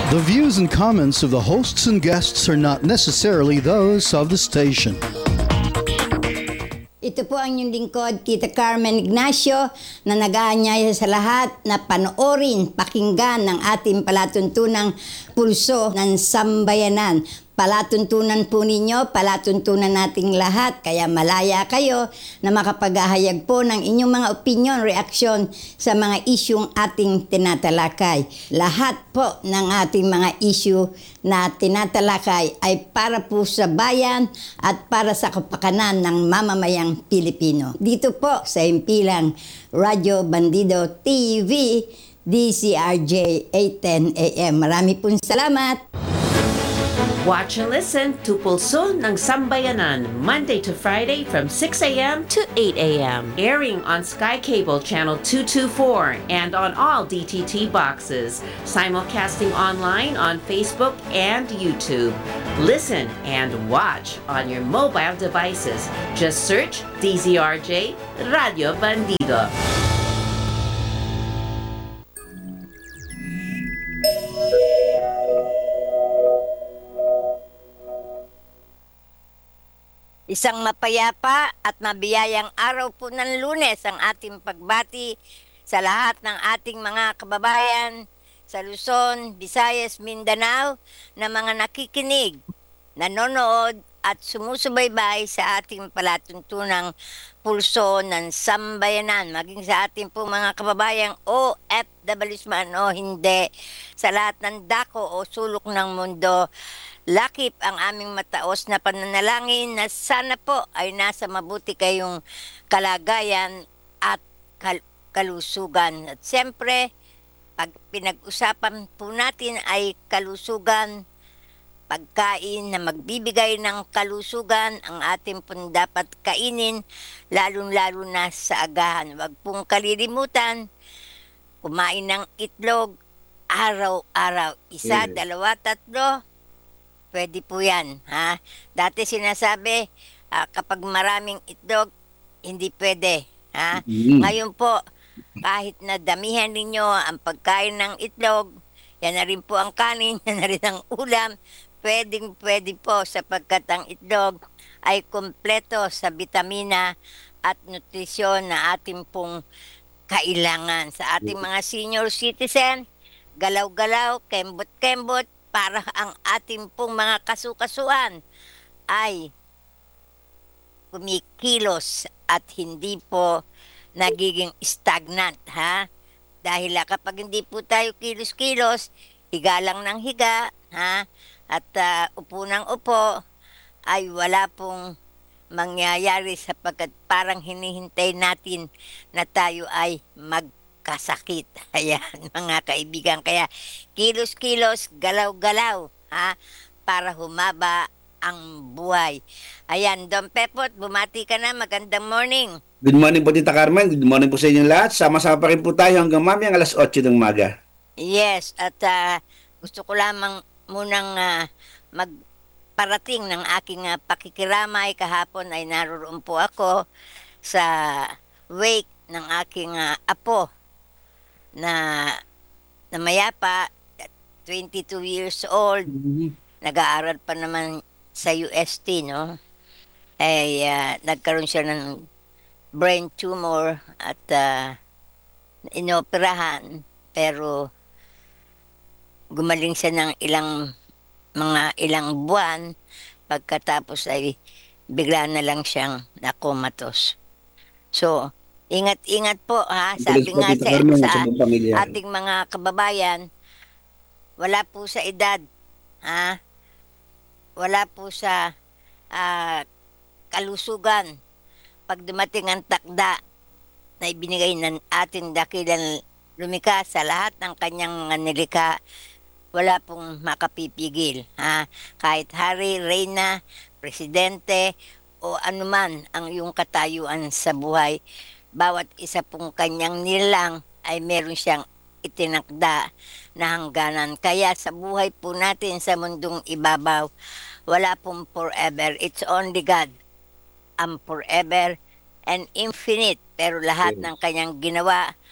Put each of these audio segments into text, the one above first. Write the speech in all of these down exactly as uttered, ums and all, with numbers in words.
The views and comments of the hosts and guests are not necessarily those of the station. Ito po ang inyong lingkod, Tita Carmen Ignacio, na nag-aanyaya sa lahat na panoorin, pakinggan ng ating palatuntunang pulso ng sambayanan. Palatuntunan po ninyo, palatuntunan nating lahat, kaya malaya kayo na makapaghahayag po ng inyong mga opinion, reaksyon sa mga isyung ating tinatalakay. Lahat po ng ating mga issue na tinatalakay ay para po sa bayan at para sa kapakanan ng mamamayang Pilipino. Dito po sa impilang Radyo Bandido T V, D C R J eight ten A M. Marami pong salamat! Watch and listen to Pulso ng Sambayanan, Monday to Friday from six a m to eight a m Airing on Sky Cable Channel two twenty-four and on all D T T boxes. Simulcasting online on Facebook and YouTube. Listen and watch on your mobile devices. Just search D Z R J Radio Bandido. Isang mapayapa at mabiyayang araw po ng Lunes ang ating pagbati sa lahat ng ating mga kababayan sa Luzon, Visayas, Mindanao na mga nakikinig, nanonood at sumusubaybay sa ating palatuntunang pulso ng sambayanan. Maging sa ating po mga kababayang O F Ws man o hindi, sa lahat ng dako o sulok ng mundo, lakip ang aming mataos na pananalangin na sana po ay nasa mabuti kayong kalagayan at kal- kalusugan. At siyempre, pag pinag-usapan po natin ay kalusugan, pagkain na magbibigay ng kalusugan ang ating pong dapat kainin, lalong-lalo na sa agahan. Huwag pong kalilimutan, kumain ng itlog araw-araw. Isa, yeah. dalawa, tatlo, pwede po yan. Ha? Dati sinasabi, uh, kapag maraming itlog, hindi pwede. Ha? Mm. Ngayon po, kahit na damihan ninyo ang pagkain ng itlog, yan na rin po ang kanin, yan na rin ang ulam, pwedeng pwede po sapagkat ang itlog ay kumpleto sa vitamina at nutrisyon na ating pong kailangan. Sa ating mga senior citizen, galaw-galaw, kembot-kembot, para ang ating pong mga kasukasuan ay kumikilos at hindi po nagiging stagnant, ha? Dahil kapag hindi po tayo kilos-kilos, higa lang ng higa, ha? At uh, upo ng upo, ay wala pong mangyayari sapagkat parang hinihintay natin na tayo ay magkasakit. Ayan, mga kaibigan. Kaya kilos-kilos, galaw-galaw, ha? Para humaba ang buhay. Ayan, Don Pepot, bumati ka na. Magandang morning. Good morning po, Tita Carmen. Good morning po sa inyong lahat. Sama-sama pa rin po tayo hanggang mamayang alas otso ng umaga. Yes, at uh, gusto ko lamang munang uh, magparating ng aking uh, pakikiramay. Kahapon ay naroon po ako sa wake ng aking uh, apo na, na mayapa, twenty-two years old. Mm-hmm. Nag-aaral pa naman sa U S T, no? Ay uh, nagkaroon siya ng brain tumor at uh, inoperahan, pero gumaling siya ng ilang mga ilang buwan, pagkatapos ay bigla na lang siyang nakomatos. So, ingat-ingat po, ha. Sabi nga sa, sa ating mga kababayan, wala po sa edad, ha. Wala po sa uh, kalusugan. Pag dumating ang takda na ibinigay ng ating dakilang lumika sa lahat ng kanyang mga nilika, wala pong makapipigil. Ha? Kahit hari, reyna, presidente, o anuman ang iyong katayuan sa buhay, bawat isa pong kanyang nilang ay meron siyang itinakda na hangganan. Kaya sa buhay po natin sa mundong ibabaw, wala pong forever. It's only God ang forever and infinite. Pero lahat ng kanyang ginawa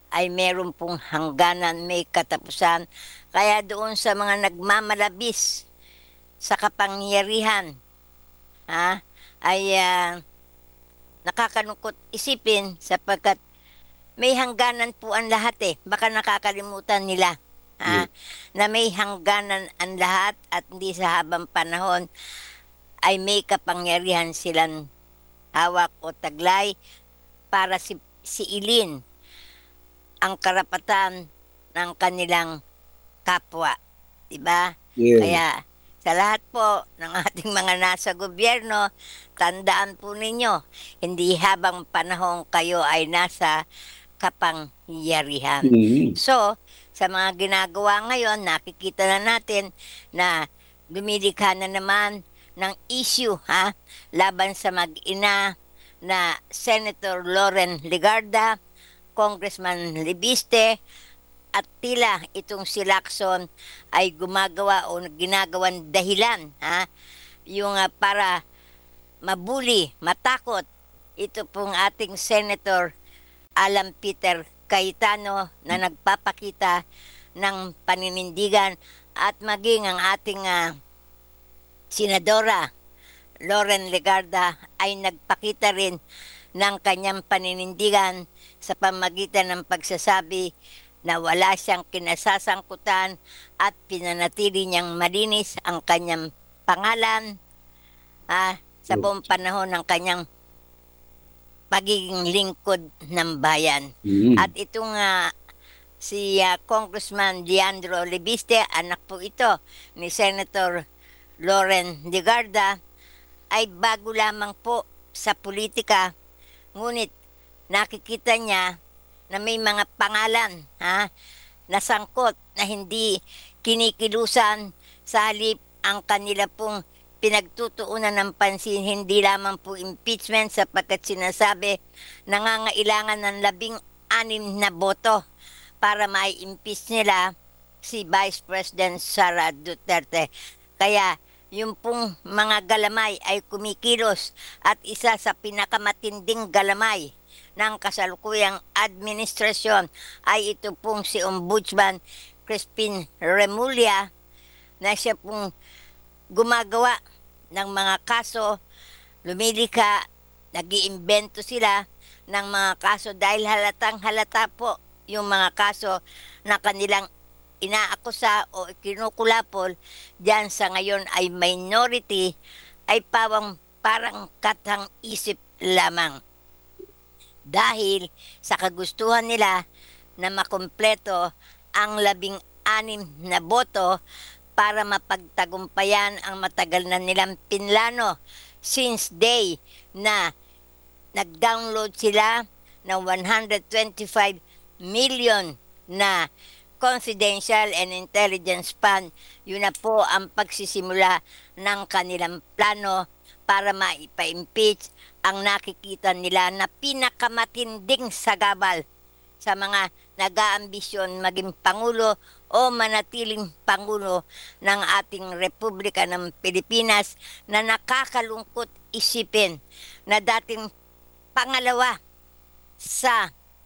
ay meron pong hangganan, may katapusan. Kaya doon sa mga nagmamalabis sa kapangyarihan, ha, ay ah, nakakalungkot isipin sapagkat may hangganan po ang lahat eh. Baka nakakalimutan nila, ha, na may hangganan ang lahat at hindi sa habang panahon ay may kapangyarihan silang hawak o taglay para si, siilin ang karapatan ng kanilang kapwa. Diba? Yeah. Kaya sa lahat po ng ating mga nasa gobyerno, tandaan po ninyo, hindi habang panahon kayo ay nasa kapangyarihan. Mhm. So, sa mga ginagawa ngayon, nakikita na natin na lumilikha na naman ng issue, ha, laban sa mag-ina na Senator Loren Legarda, Congressman Libiste, at tila itong si Lacson ay gumagawa o ginagawan dahilan, ha, yung ah, para mabuli, matakot ito pong ating Senator Alan Peter Cayetano na nagpapakita ng paninindigan at maging ang ating ah, Senadora Loren Legarda ay nagpakita rin ng kanyang paninindigan sa pamagitan ng pagsasabi na wala siyang kinasasangkutan at pinanatili niyang malinis ang kanyang pangalan ah, sa buong panahon ng kanyang pagiging lingkod ng bayan. Mhm. At itong ah, si ah, Congressman Leandro Libiste, anak po ito ni Senator Loren Legarda, ay bago lamang po sa politika, ngunit nakikita niya na may mga pangalan, ha, nasangkot na hindi kinikilusan, sa halip ang kanila pong pinagtutuunan ng pansin, hindi lamang po impeachment sapagkat sinasabi nangangailangan ng labing anim na boto para mai-impeach nila si Vice President Sara Duterte. Kaya yung pong mga galamay ay kumikilos at isa sa pinakamatinding galamay ng kasalukuyang administrasyon ay ito pong si Ombudsman Crispin Remulla, na siya pong gumagawa ng mga kaso, lumilika, nag-iimbento sila ng mga kaso dahil halatang halata po yung mga kaso na kanilang inaakusa o kinukulapol diyan sa ngayon ay minority, ay pawang parang katang isip lamang. Dahil sa kagustuhan nila na makumpleto ang labing anim na boto para mapagtagumpayan ang matagal na nilang pinlano since day na nag-download sila ng one hundred twenty-five million na confidential and intelligence fund. Yun na po ang pagsisimula ng kanilang plano para maipa-impeach ang nakikita nila na pinakamatinding sagabal sa mga nag-aambisyon maging Pangulo o manatiling Pangulo ng ating Republika ng Pilipinas, na nakakalungkot isipin na dating pangalawa sa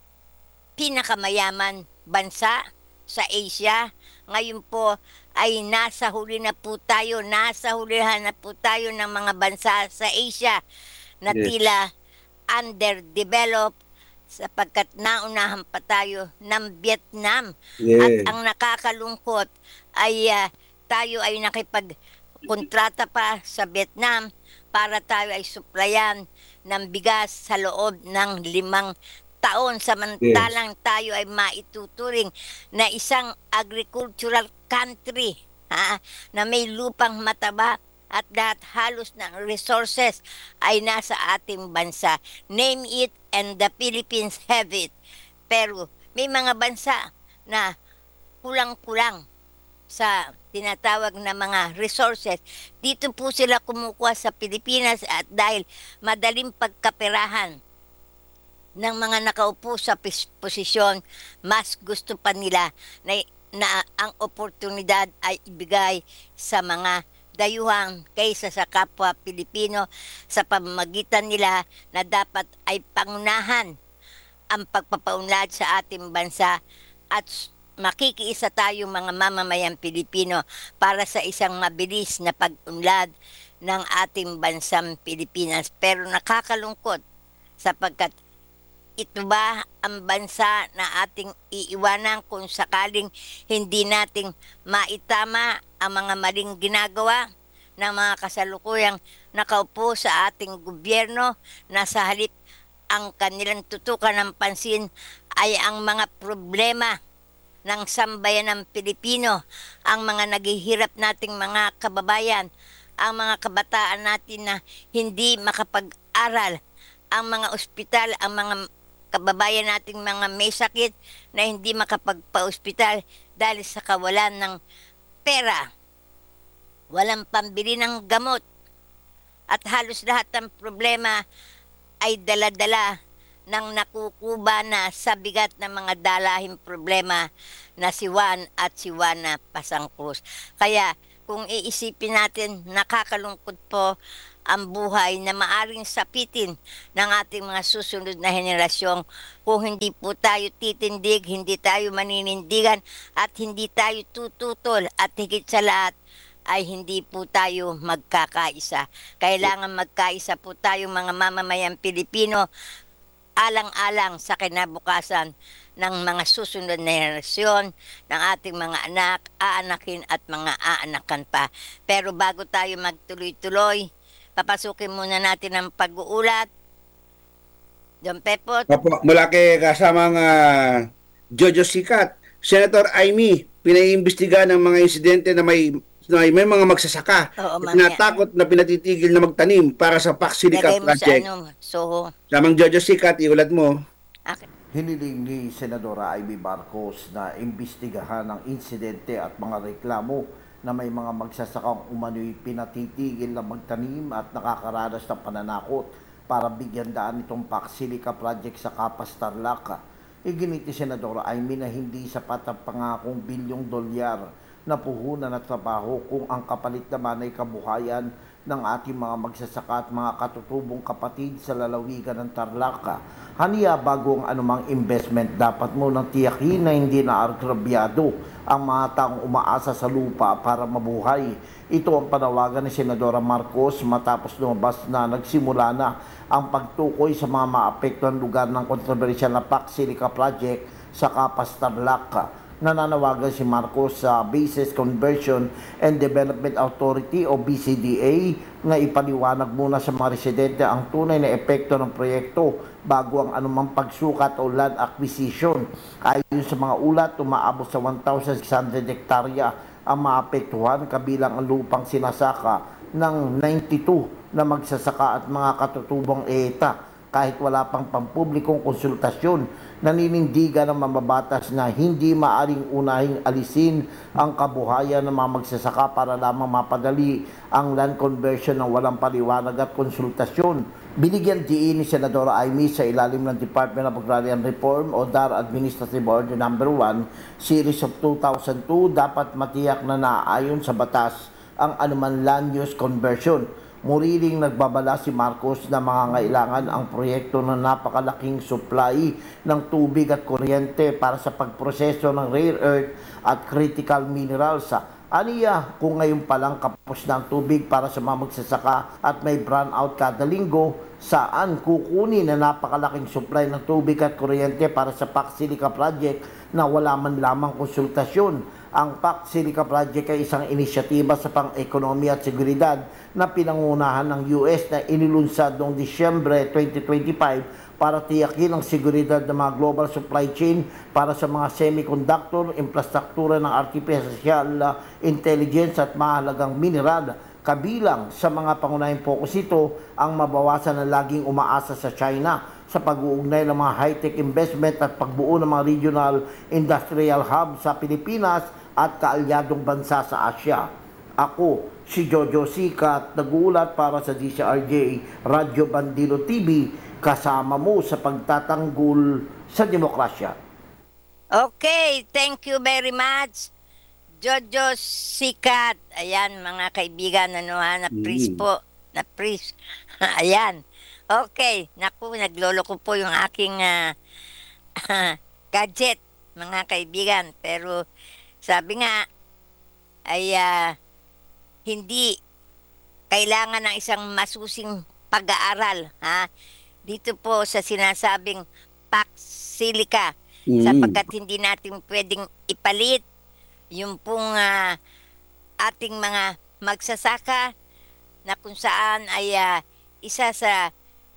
pinakamayaman bansa sa Asia, ngayon po ay nasa huli na po tayo, nasa hulihan na po tayo ng mga bansa sa Asia na Yes. tila underdeveloped sapagkat naunahan pa tayo ng Vietnam. At Yeah. ang nakakalungkot ay ah, tayo ay nakipagkontrata pa sa Vietnam para tayo ay suplayan ng bigas sa loob ng limang taon, samantalang tayo ay maituturing na isang agricultural country, ha, na may lupang mataba at lahat halos ng resources ay nasa ating bansa. Name it and the Philippines have it. Pero may mga bansa na kulang-kulang sa tinatawag na mga resources. Dito po sila kumukuha sa Pilipinas at dahil madaling pagkaperahan ng mga nakaupo sa pis- posisyon, mas gusto pa nila na, na ang oportunidad ay ibigay sa mga dayuhang kaysa sa kapwa Pilipino sa pamamagitan nila na dapat ay pangunahan ang pagpapaunlad sa ating bansa at s- makikiisa tayo mga mamamayang Pilipino para sa isang mabilis na pag-unlad ng ating bansang Pilipinas. Pero nakakalungkot sapagkat ito ba ang bansa na ating iiwanan kung sakaling hindi nating maitama ang mga maling ginagawa ng mga kasalukuyang nakaupo sa ating gobyerno na sa halip ang kanilang tutukan ng pansin ay ang mga problema ng sambayan ng Pilipino, ang mga naghihirap nating mga kababayan, ang mga kabataan natin na hindi makapag-aral, ang mga ospital, ang mga kababayan nating mga may sakit na hindi makapagpa-ospital dahil sa kawalan ng pera, walang pambili ng gamot, at halos lahat ng problema ay dala-dala ng nakukuba na sa bigat ng mga dalahing problema na si Juan at si Juana Pasangkos. Kaya kung iisipin natin, nakakalungkot po ang buhay na maaring sapitin ng ating mga susunod na henerasyon kung hindi po tayo titindig, hindi tayo maninindigan at hindi tayo tututol at higit sa lahat ay hindi po tayo magkakaisa. Kailangan magkaisa po tayo mga mamamayang Pilipino alang-alang sa kinabukasan ng mga susunod na henerasyon, ng ating mga anak, aanakin at mga aanakan pa. Pero bago tayo magtuloy-tuloy, papasukin muna natin ang pag-uulat. Don Pepot. Opo, mula kay kasamang ah, Jojo Sikat, Senator Amy, pinaiimbestiga ng mga insidente na may na may mga magsasaka Oo, na mamaya. tinatakot na pinatitigil na magtanim para sa Paxilica Lagay mo sa Project. ano, Soho. Samang Jojo Sikat, iulat mo. Okay. Hiniling ni Senadora Amy Marcos na imbestigahan ang insidente at mga reklamo na may mga magsasakang umano'y pinatitigil na magtanim at nakakaranas ng pananakot para bigyan daan itong Paxilica Project sa Capas Tarlac. Iginit ni Senadora Amy na hindi sapat ang pangakong bilyong dolyar na puhunan at trabaho kung ang kapalit naman ay kabuhayan ng ating mga magsasaka at mga katutubong kapatid sa lalawigan ng Tarlac. Haniya, bago ang anumang investment, dapat munang tiyakin na hindi na agrabyado ang mga taong umaasa sa lupa para mabuhay. Ito ang panawagan ni Senadora Marcos matapos lumabas na nagsimula na ang pagtukoy sa mga maapektuhan lugar ng kontrobersyal na Paxilica Project sa Capas Tarlac. Nananawagan si Marcos sa Bases Conversion and Development Authority o B C D A na ipaliwanag muna sa mga residente ang tunay na epekto ng proyekto bago ang anumang pagsukat o land acquisition. Ayon sa mga ulat, umaabot sa one thousand six hundred hektarya ang maapektuhan kabilang ang lupang sinasaka ng ninety-two na magsasaka at mga katutubong E T A. Kahit wala pang pampublikong konsultasyon, naninindigan ng mamabatas na hindi maaring unahing alisin ang kabuhayan ng mga magsasaka para lamang mapadali ang land conversion ng walang paliwanag at konsultasyon. Binigyan diin ni Senadora Amy sa ilalim ng Department of Agrarian Reform o D A R Administrative Order Number one, Series of two thousand two, dapat matiyak na naaayon sa batas ang anuman land use conversion. Muriling nagbabala si Marcos na mangangailangan ang proyekto ng napakalaking supply ng tubig at kuryente para sa pagproseso ng rare earth at critical minerals. Aniya, kung ngayon palang kapos na ang tubig para sa mga magsasaka at may brownout kada linggo, saan kukunin na napakalaking supply ng tubig at kuryente para sa Paxilica Project na wala man lamang konsultasyon? Ang Paxilica Project ay isang inisyatiba sa pang-ekonomiya at seguridad na pinangunahan ng U S na inilunsad noong Disyembre twenty twenty-five para tiyakin ang seguridad ng mga global supply chain para sa mga semiconductor, infrastruktura ng artificial intelligence at mahalagang mineral. Kabilang sa mga pangunahing focus ito ang mabawasan ng laging umaasa sa China sa pag-uugnay ng mga high-tech investment at pagbuo ng mga regional industrial hub sa Pilipinas at kaalyadong bansa sa Asia. Ako, si Jojo Sikat, nag-uulat para sa D C R J Radyo Bandilo T V, kasama mo sa pagtatanggol sa demokrasya. Okay, thank you very much. Jojo Sikat. Ayan, mga kaibigan, ano ha, na priest Mm. po. Na priest. Ayan. Okay, naku, naglolo ko po yung aking ah, gadget, mga kaibigan. Pero sabi nga, ay ah, hindi kailangan ng isang masusing pag-aaral. Ha? Dito po sa sinasabing Pax Silica, Mm. sapagkat hindi natin pwedeng ipalit yung pong ah, ating mga magsasaka na kung saan ay ah, isa sa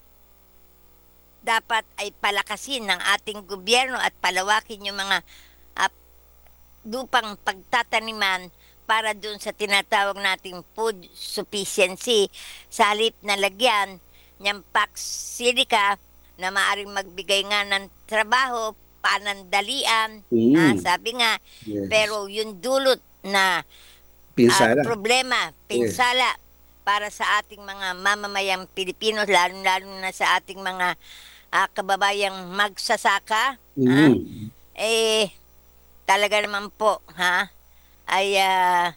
dapat ay palakasin ng ating gobyerno at palawakin yung mga ah, lupang pagtataniman para dun sa tinatawag nating food sufficiency sa halip na lagyan niyang Pax Silica na maaring magbigay nga ng trabaho, panandalian, Mm. ah, sabi nga, Yes. pero yung dulot na Pinsala. ah, problema, pinsala para sa ating mga mamamayang Pilipino, lalo-lalo na sa ating mga ah, kababayang magsasaka, ah, Mm. eh, talaga naman po, ha, ay ah,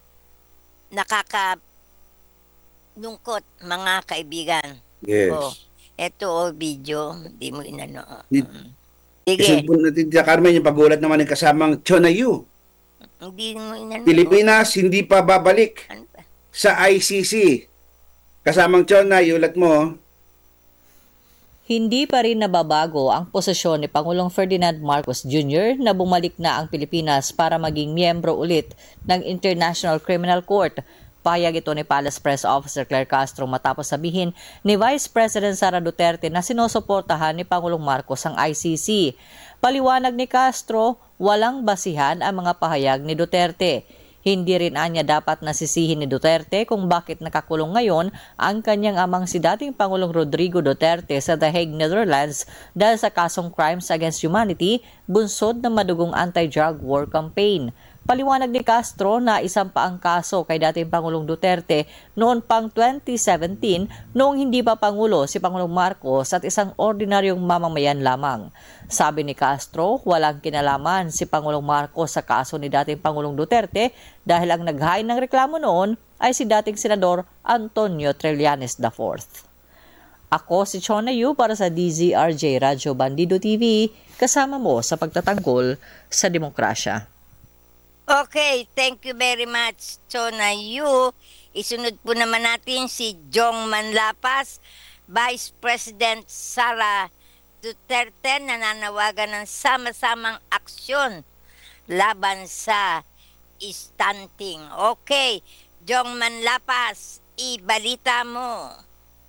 nakakalungkot, mga kaibigan. Yes. Oh, eto oh, video, hindi mo inano. Di- Mm. Kasi Sige, po natin, Tia Carmen, yung pagulat naman ng kasamang Chonayu. hindi mo inano. Pilipinas hindi pa babalik Ano ba? sa I C C. Kasamang Chona, ulat mo. Hindi pa rin nababago ang posisyon ni Pangulong Ferdinand Marcos Junior na bumalik na ang Pilipinas para maging miyembro ulit ng International Criminal Court. Payag ito ni Palace Press Officer Claire Castro matapos sabihin ni Vice President Sara Duterte na sinusuportahan ni Pangulong Marcos ang I C C. Paliwanag ni Castro, walang basihan ang mga pahayag ni Duterte. Hindi rin anya dapat nasisihin ni Duterte kung bakit nakakulong ngayon ang kanyang amang si dating Pangulong Rodrigo Duterte sa The Hague, Netherlands dahil sa kasong Crimes Against Humanity, bunsod ng madugong anti-drug war campaign. Paliwanag ni Castro na isang pa ang kaso kay dating Pangulong Duterte noon pang twenty seventeen noong hindi pa Pangulo si Pangulong Marcos at isang ordinaryong mamamayan lamang. Sabi ni Castro, walang kinalaman si Pangulong Marcos sa kaso ni dating Pangulong Duterte dahil ang naghain ng reklamo noon ay si dating Senador Antonio Trillanes the fourth. Ako si Chona Yu para sa D Z R J Radyo Bandido T V, kasama mo sa pagtatanggol sa demokrasya. Okay, thank you very much, Chona Yu. Isunod po naman natin si Jong Manlapas, Vice President Sara Duterte, nananawagan ng sama-samang aksyon laban sa stunting. Okay, Jong Manlapas, ibalita mo.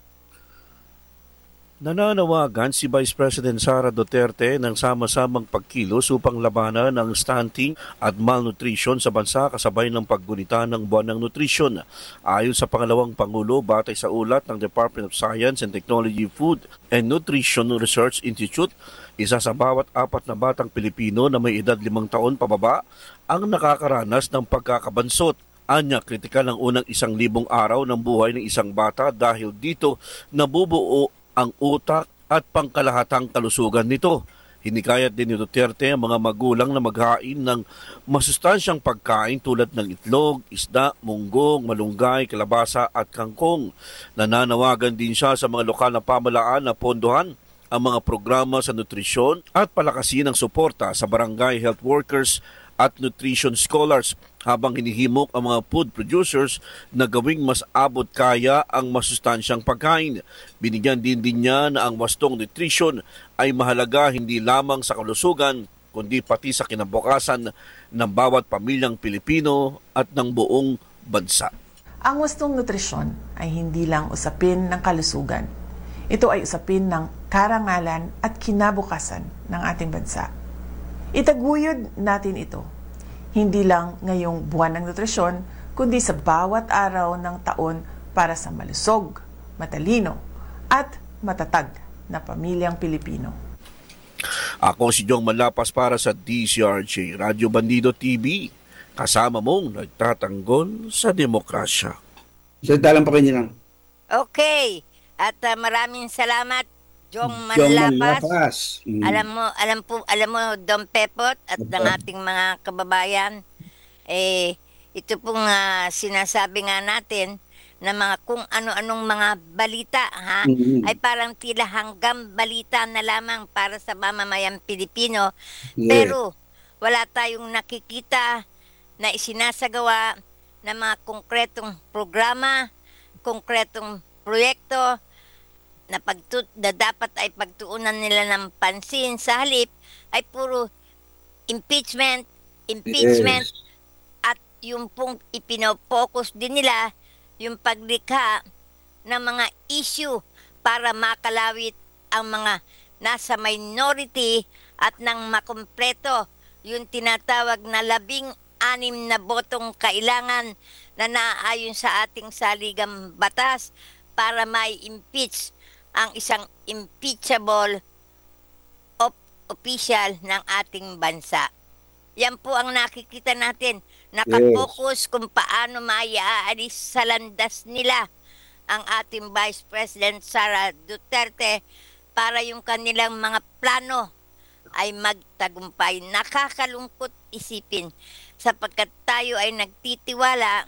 Nananawagan si Vice President Sara Duterte ng sama-samang pagkilos upang labanan ang stunting at malnutrition sa bansa kasabay ng paggunita ng buwan ng nutrisyon. Ayon sa pangalawang Pangulo, batay sa ulat ng Department of Science and Technology Food and Nutrition Research Institute, isa sa bawat apat na batang Pilipino na may edad limang taon pababa ang nakakaranas ng pagkakabansot. Anya, kritikal ang unang isang libong araw ng buhay ng isang bata dahil dito nabubuo ang utak at pangkalahatang kalusugan nito. Hinikayat din ni Duterte ang mga magulang na maghain ng masustansyang pagkain tulad ng itlog, isda, munggong, malunggay, kalabasa at kangkong. Nananawagan din siya sa mga lokal na pamahalaan na pondohan ang mga programa sa nutrisyon at palakasin ang suporta sa barangay health workers at nutrition scholars habang hinihimok ang mga food producers na gawing mas abot kaya ang masustansyang pagkain. Binigyan din din niya na ang wastong nutrition ay mahalaga hindi lamang sa kalusugan kundi pati sa kinabukasan ng bawat pamilyang Pilipino at ng buong bansa. Ang wastong nutrisyon ay hindi lang usapin ng kalusugan. Ito ay usapin ng karangalan at kinabukasan ng ating bansa. Itaguyod natin ito, hindi lang ngayong buwan ng nutrisyon, kundi sa bawat araw ng taon para sa malusog, matalino, at matatag na pamilyang Pilipino. Ako si Jong Malapas para sa D Z R J Radyo Bandido T V, kasama mong nagtatanggol sa demokrasya. Salita lang pa kayo lang. Okay, at ah, maraming salamat, Jong Jong Manlapas. Manlapas. Mm. Alam mo, alam po, alam mo, Don Pepot at ng ating mga kababayan, eh, ito pong ah, sinasabi nga natin na mga kung ano-anong mga balita, ha? Mhm. Ay parang tila hanggang balita na lamang para sa mamamayang Pilipino. Yeah. Pero wala tayong nakikita na isinasagawa ng mga konkretong programa, konkretong proyekto na, pagtut na dapat ay pagtuunan nila ng pansin. Sa halip ay puro impeachment, impeachment, Yes. at yung pong ipinopokus din nila yung paglikha ng mga issue para makalawit ang mga nasa minority at nang makumpleto yung tinatawag na labing anim na botong kailangan na naayon sa ating saligang batas para mai-impeach ang isang impeachable op- official ng ating bansa. Yan po ang nakikita natin. Nakapokus kung paano maiaalis sa landas nila ang ating Vice President Sara Duterte para yung kanilang mga plano ay magtagumpay. Nakakalungkot isipin sapagkat tayo ay nagtitiwala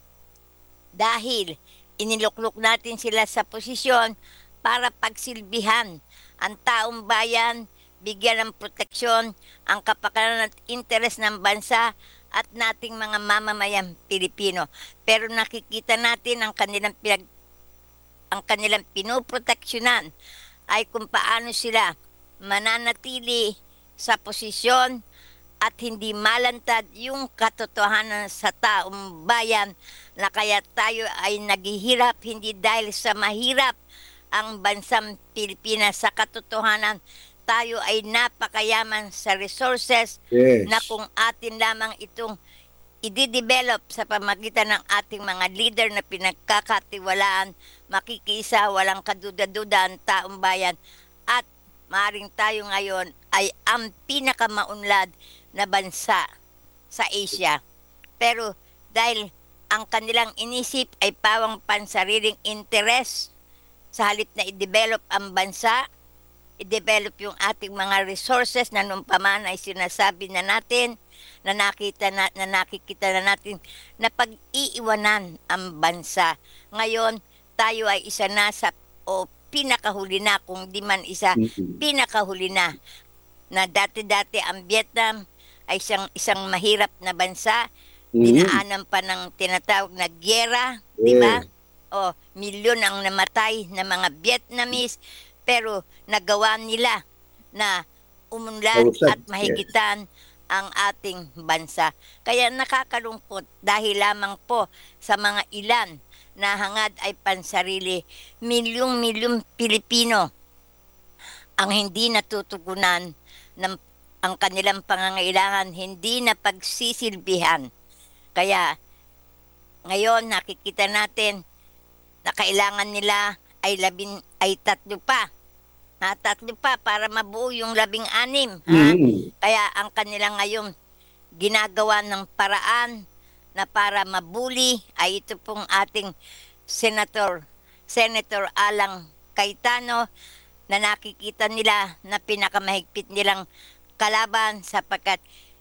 dahil iniluklok natin sila sa posisyon para pagsilbihan ang taong bayan, bigyan ng proteksyon ang kapakanan at interes ng bansa at nating mga mamamayang Pilipino. Pero nakikita natin ang kanilang pinag ang kanilang pinoproteksyonan ay kung paano sila mananatili sa posisyon at hindi malantad yung katotohanan sa taong bayan na kaya tayo ay naghihirap hindi dahil sa mahirap ang bansang Pilipinas. Sa katotohanan, tayo ay napakayaman sa resources Yes. na kung atin lamang itong i-develop sa pamagitan ng ating mga leader na pinagkakatiwalaan, makikisa, walang kaduda-duda ang taong bayan. At maaaring tayo ngayon ay ang pinakamaunlad na bansa sa Asia. Pero dahil ang kanilang inisip ay pawang pansariling interes, sa halip na i-develop ang bansa, i-develop yung ating mga resources na nung paman ay sinasabi na natin, na nakita na, na nakikita na natin na pag-iiwanan ang bansa. Ngayon, tayo ay isa na sa o pinakahuli na, kung di man isa, Mhm. pinakahuli na na dati-dati ang Vietnam ay isang isang mahirap na bansa, Mhm. dinaanan pa ng tinatawag na gyera, di ba? Yeah. O milyon ang namatay na mga Vietnamese, pero nagawa nila na umunlad Kausad, at mahigitan ang ating bansa. Kaya nakakalungkot dahil lamang po sa mga ilan na hangad ay pansarili, milyong-milyong Pilipino ang hindi natutugunan ng ang kanilang pangangailangan, hindi na pagsisilbihan. Kaya ngayon nakikita natin na kailangan nila ay labing ay tatlo pa. Ha, tatlo pa para mabuo yung labing anim. Ha? Mhm. Kaya ang kanila ngayon ginagawa ng paraan na para mabuli ay ito pong ating Senator Senator Alang Cayetano na nakikita nila na pinakamahigpit nilang kalaban sapagkat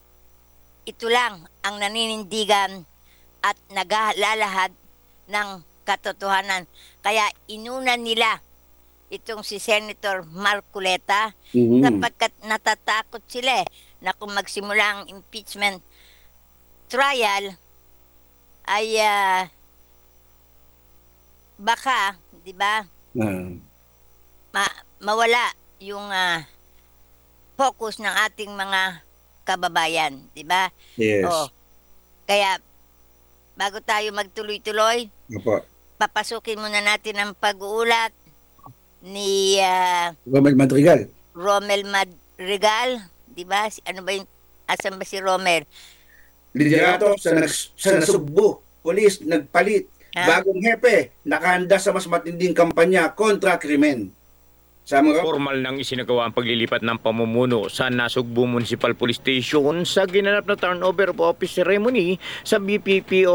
ito lang ang naninindigan at naglalahad ng katotohanan. Kaya inuna nila itong si Senator Marcoleta Mhm. sapagkat natatakot sila eh, na kung magsimula ang impeachment trial ay ah, baka, di ba, Ah. ma- mawala yung ah, focus ng ating mga kababayan, di ba? Yes. Oh. Kaya bago tayo magtuloy-tuloy, Opo. papasukin muna natin ang pag-uulat ni ah, Romel Madrigal. Romel Madrigal, di ba? Si, ano ba yung, asan ba si Romel? Liderato sa, nags- sa nasugbo. Polis nagpalit. Ha? Bagong hepe. Nakahanda sa mas matinding kampanya kontra krimen. Sa mga Formal nang isinagawa ang paglilipat ng pamumuno sa Nasugbu Municipal Police Station sa ginanap na turnover of office ceremony sa B P P O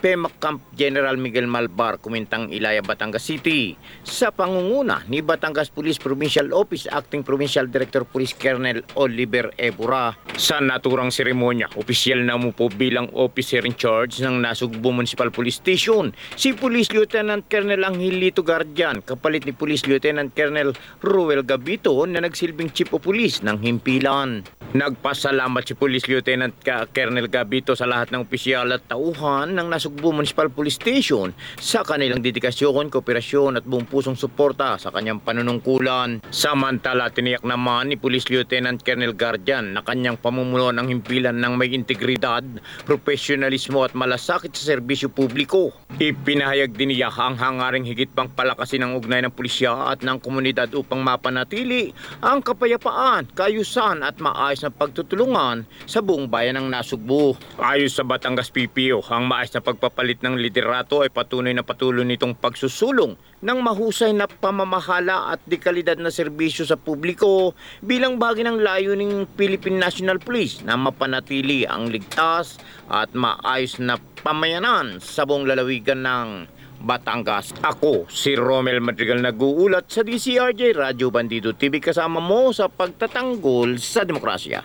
P E M A C Camp General Miguel Malvar, Kumintang Ilaya, Batangas City, sa pangunguna ni Batangas Police Provincial Office Acting Provincial Director Police Colonel Oliver Ebura. Sa naturang seremonya, opisyal na umupo bilang officer in charge ng Nasugbu Municipal Police Station si Police Lieutenant Colonel Angelito Guardian, kapalit ni Police Lieutenant Colonel Ruel Gabito na nagsilbing Chief of Police ng Himpilan. Nagpasalamat si Police Lieutenant Colonel Gabito sa lahat ng opisyal at tauhan ng Nasugbu Municipal Police Station sa kanilang dedikasyon, kooperasyon at buong pusong suporta sa kanyang panunungkulan. Samantala, tiniyak naman ni Police Lieutenant Colonel Guardian na kanyang pamumuno ng himpilan ng may integridad, profesionalismo at malasakit sa serbisyo publiko. Ipinahayag din niya ang hangaring higit pang palakasin ang ugnay ng pulisya at ng komunidad upang mapanatili ang kapayapaan, kaayusan at maayos na pagtutulungan sa buong bayan ng Nasugbu. Ayon sa Batangas P P O, ang maayos na pagpapalit ng liderato ay patunay na patuloy nitong pagsusulong ng mahusay na pamamahala at dekalidad na serbisyo sa publiko bilang bahagi ng layuning Philippine National Police na mapanatili ang ligtas at maayos na pamayanan sa buong lalawigan ng Batangas. Ako, si Romel Madrigal, nag-uulat sa D C R J Radyo Bandido T V, kasama mo sa pagtatanggol sa demokrasya.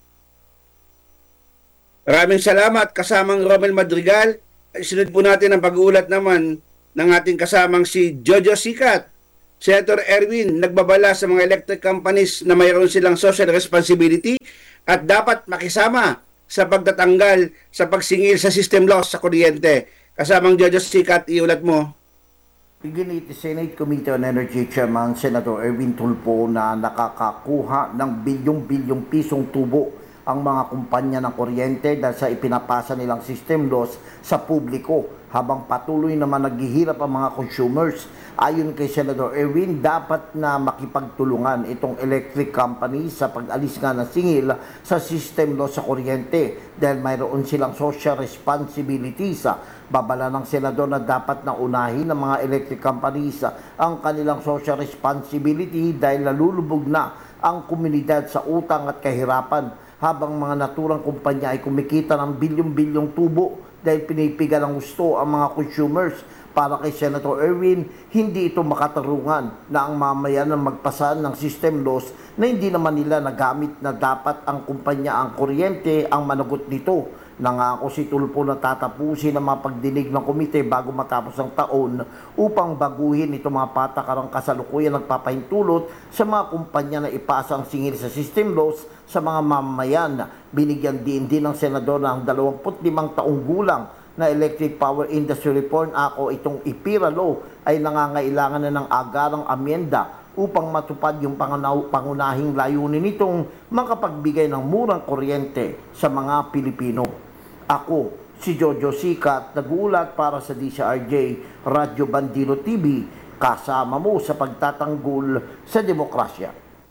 Maraming salamat kasamang Romel Madrigal. Sunod po natin ang pag-uulat naman ng ating kasamang si Jojo Sikat. Senator Erwin, nagbabala sa mga electric companies na mayroon silang social responsibility at dapat makisama sa pagtatanggal sa pagsingil sa system loss sa kuryente. Kasamang Jojo Sikat, iulat mo. Iginit Senate Committee on Energy Chairman Senator Erwin Tulfo na nakakakuha ng bilyong-bilyong pisong tubo ang mga kumpanya ng kuryente dahil sa ipinapasa nilang system loss sa publiko habang patuloy naman naghihirap ang mga consumers. Ayon kay Senator Erwin, dapat na makipagtulungan itong electric company sa pag-alis nga ng singil sa system loss sa kuryente dahil mayroon silang social responsibilities. Babala ng Senador na dapat na unahin ng mga electric companies ang kanilang social responsibility dahil nalulubog na ang komunidad sa utang at kahirapan habang mga naturang kumpanya ay kumikita ng bilyong-bilyong tubo dahil pinipiga ng gusto ang mga consumers. Para kay Senator Erwin, hindi ito makatarungan na ang mamayan ang magpasa ng system loss na hindi naman nila nagamit na dapat ang kumpanya ang kuryente ang managot nito. Nangako si Tulfo na tatapusin ang mga pagdinig ng komite bago matapos ang taon upang baguhin itong mga patakarang kasalukuyan nagpapahintulot sa mga kumpanya na ipasa ang singil sa system loss sa mga mamamayan. Binigyan din din ng Senador ng dalawampu't limang taong gulang na Electric Power Industry Reform Act o itong I P I R A Law ay nangangailangan na ng agarang amyenda upang matupad yung pangunahing layunin nitong makapagbigay ng murang kuryente sa mga Pilipino. Ako, si Jojo Sikat, nag-uulat para sa D C R J Radyo Bandido T V, kasama mo sa pagtatanggol sa demokrasya.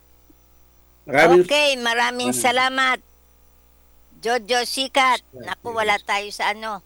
Maraming Okay, maraming salamat, Jojo Sikat. Naku, wala tayo sa ano,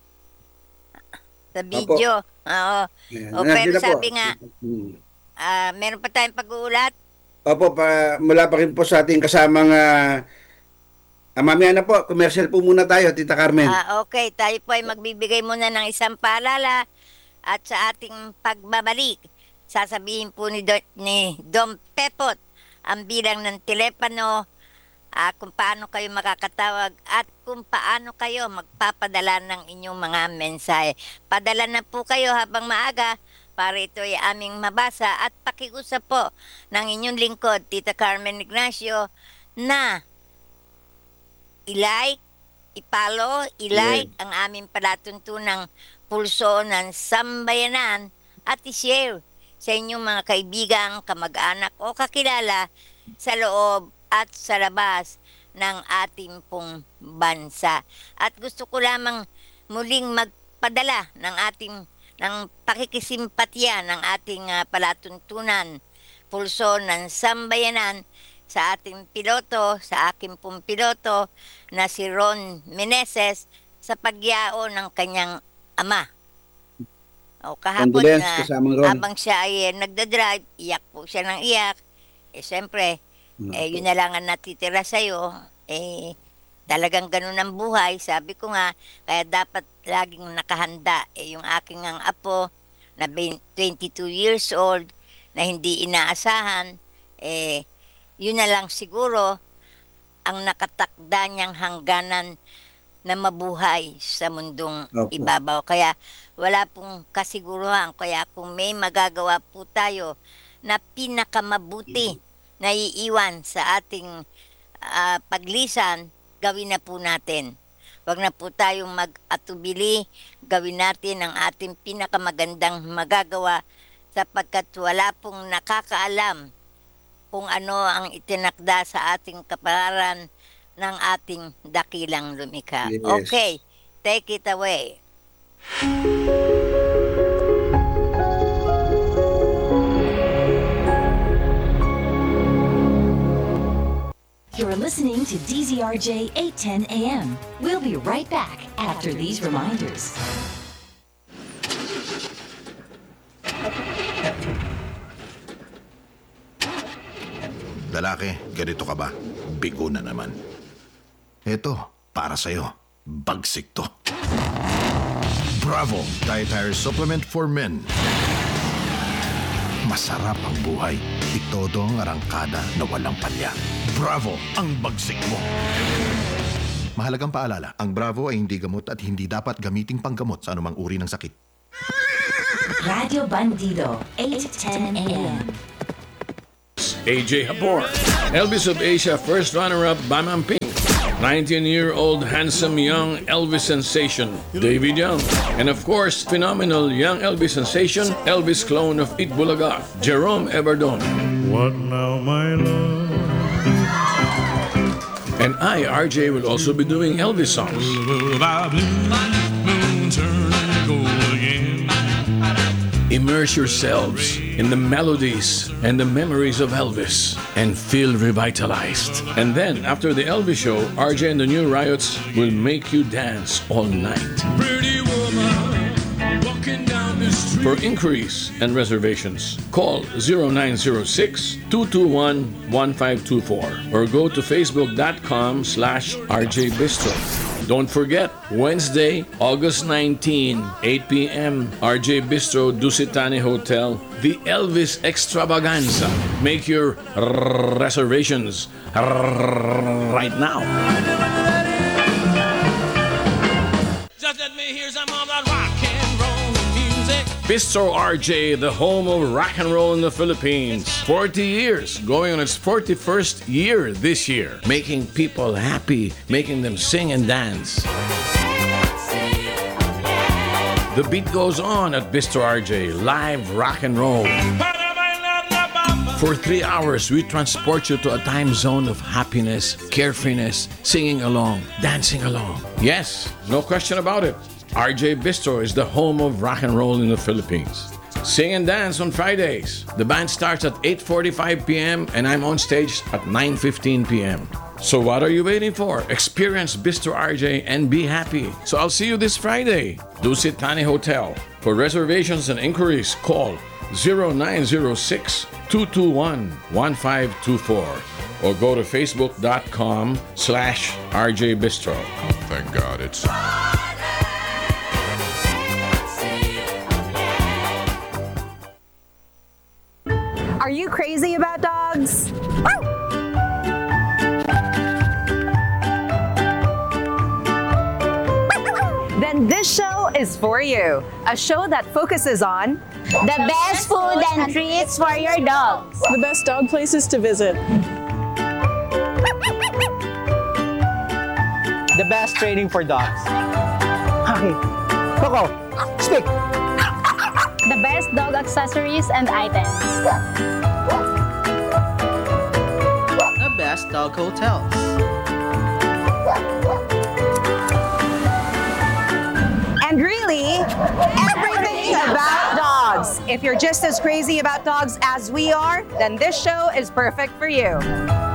sa video. Oo. Ayan. O, Nandito pero na po. sabi nga, Hmm. ah, meron pa tayong pag-uulat. Opo, pa, mula pa rin po sa ating kasamang uh, ah, mamaya na po, commercial po muna tayo, Tita Carmen. Ah, okay, tayo po ay magbibigay muna ng isang paalala at sa ating pagbabalik, sasabihin po ni, Do- ni Dom Pepot ang bilang ng telepono, ah, kung paano kayo makakatawag at kung paano kayo magpapadala ng inyong mga mensahe. Padala na po kayo habang maaga para ito ay aming mabasa at pakiusap po ng inyong lingkod, Tita Carmen Ignacio, na i-like, i-follow, i-like ang aming palatuntunang pulso ng sambayanan at i-share sa inyong mga kaibigan, kamag-anak o kakilala sa loob at sa labas ng ating pong bansa. At gusto ko lamang muling magpadala ng ating ng pakikisimpatya ng ating uh, palatuntunan pulso ng sambayanan sa ating piloto, sa aking pong piloto na si Ron Meneses sa pagyao ng kanyang ama. O kahapon Condolence, na kasamang Ron. habang siya ay eh, nagdadrive, iyak po siya ng iyak. Eh siyempre, eh, yun na lang ang natitira sa'yo. Eh, talagang ganun ang buhay. Sabi ko nga, kaya dapat laging nakahanda. Eh, yung aking ang apo na twenty-two years old na hindi inaasahan, eh, yun na lang siguro ang nakatakda niyang hangganan na mabuhay sa mundong Opo. ibabaw. Kaya wala pong kasiguruhan. Kaya kung may magagawa po tayo na pinakamabuti na iiwan sa ating uh, paglisan, gawin na po natin. Huwag na po tayong mag-atubili, gawin natin ang ating pinakamagandang magagawa sapagkat wala pong nakakaalam kung ano ang itinakda sa ating kapalaran ng ating dakilang lumikha. Yes. Okay, take it away. You're listening to D Z R J eight ten A M. We'll be right back after these reminders. Lalaki, ganito ka ba? Bigo na naman. Eto, para sa'yo. Bagsik to. Bravo! Dietary Supplement for Men. Masarap ang buhay. Itodo ang arangkada na walang palya. Bravo! Ang bagsik mo. Mahalagang paalala, ang Bravo ay hindi gamot at hindi dapat gamiting panggamot sa anumang uri ng sakit. Radio Bandido, eight ten A M. A J Habor, Elvis of Asia first runner-up Bamam Pink, nineteen-year-old handsome young Elvis sensation David Young, and of course phenomenal young Elvis sensation Elvis clone of Itbulaga Jerome Everdon. What now, my love? And I, R J, will also be doing Elvis songs. Immerse yourselves in the melodies and the memories of Elvis and feel revitalized. And then, after the Elvis show, R J and the New Riots will make you dance all night. Pretty woman walking down the street. For inquiries and reservations, call zero nine zero six, two two one, one five two four or go to facebook.com slash RJ Bistro. Don't forget, Wednesday, August nineteenth, eight p.m., R J Bistro, Dusitani Hotel, the Elvis Extravaganza. Make your r- reservations r- right now. Just let me hear some of that rock and roll music. Bistro R J, the home of rock and roll in the Philippines. forty years, going on its forty-first year this year. Making people happy, making them sing and dance. The beat goes on at Bistro R J, live rock and roll. For three hours, we transport you to a time zone of happiness, carefreeness, singing along, dancing along. Yes, no question about it. R J Bistro is the home of rock and roll in the Philippines. Sing and dance on Fridays. The band starts at eight forty-five p.m. and I'm on stage at nine fifteen p.m. So what are you waiting for? Experience Bistro R J and be happy. So I'll see you this Friday. Dusit Thani Hotel. For reservations and inquiries, call zero nine zero six, two two one, one five two four or go to facebook.com slash RJ Bistro. Thank God it's... Are you crazy about dogs? Then this show is for you. A show that focuses on the best food and treats for your dogs, the best dog places to visit, the best training for dogs. Okay, Coco, speak. The best dog accessories and items, the best dog hotels, and really, everything about dogs. If you're just as crazy about dogs as we are, then this show is perfect for you.